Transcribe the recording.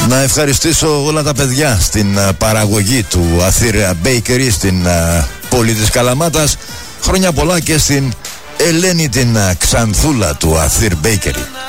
Να ευχαριστήσω όλα τα παιδιά στην παραγωγή του Αθήρ Bakery στην πόλη της Καλαμάτας. Χρόνια πολλά και στην Ελένη την Ξανθούλα του Αθήρ Bakery.